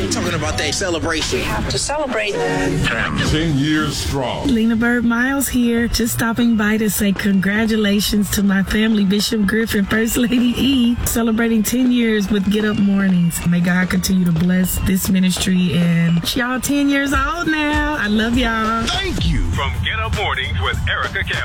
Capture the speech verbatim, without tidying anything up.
ain't talking about that celebration. We have to celebrate. Ten. Ten years strong. Lena Bird Miles here, just stopping by to say congratulations to my family, Bishop Griffin, First Lady E, celebrating ten years with Get Up Mornings. May God continue to bless this ministry, and y'all ten years old now. I love y'all. Thank you. From Get Up Mornings with Erica Campbell.